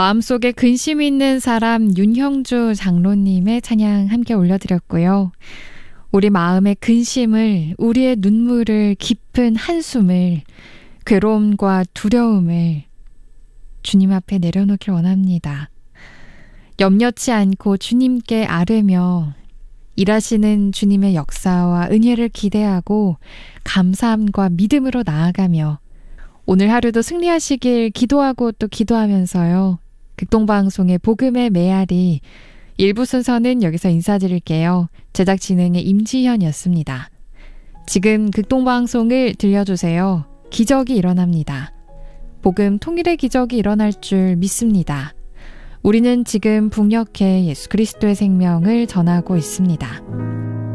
마음속에 근심 있는 사람 윤형주 장로님의 찬양 함께 올려드렸고요. 우리 마음의 근심을, 우리의 눈물을, 깊은 한숨을, 괴로움과 두려움을 주님 앞에 내려놓길 원합니다. 염려치 않고 주님께 아뢰며 일하시는 주님의 역사와 은혜를 기대하고 감사함과 믿음으로 나아가며 오늘 하루도 승리하시길 기도하고 또 기도하면서요. 극동방송의 복음의 메아리 1부 순서는 여기서 인사드릴게요. 제작 진행의 임지현이었습니다. 지금 극동방송을 들려주세요. 기적이 일어납니다. 복음 통일의 기적이 일어날 줄 믿습니다. 우리는 지금 북녘에 예수 그리스도의 생명을 전하고 있습니다.